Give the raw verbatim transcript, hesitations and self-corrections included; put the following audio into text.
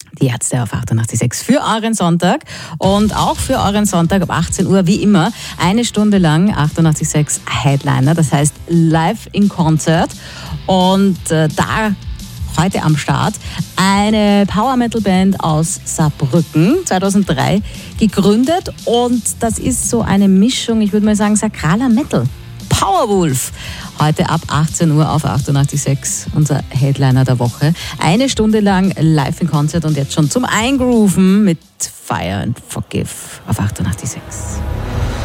Die Ärzte auf achtundachtzig Komma sechs für euren Sonntag und auch für euren Sonntag ab achtzehn Uhr, wie immer, eine Stunde lang achtundachtzig Komma sechs Headliner, das heißt live in Konzert. Und äh, da heute am Start eine Power-Metal-Band aus Saarbrücken, zweitausenddrei gegründet, und das ist so eine Mischung, ich würde mal sagen, sakraler Metal. Powerwolf. Heute ab achtzehn Uhr auf achtundachtzig Komma sechs, unser Headliner der Woche. Eine Stunde lang live in Konzert und jetzt schon zum Eingrooven mit Fire and Forgive auf achtundachtzig Komma sechs.